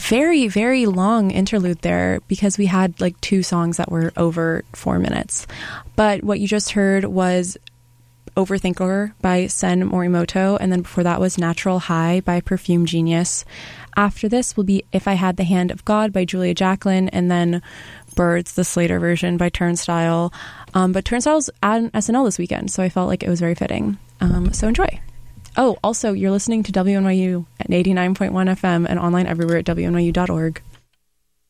very, very long interlude there because we had like 2 songs that were over 4 minutes. But what you just heard was Overthinker by Sen Morimoto, and then before that was Natural High by Perfume Genius. After this will be If I Had the Hand of God by Julia Jacklin, and then Birds, the Slater version by Turnstile. But Turnstile's at SNL this weekend, so I felt like it was very fitting. So enjoy. Oh, also, you're listening to WNYU at 89.1 FM and online everywhere at WNYU.org.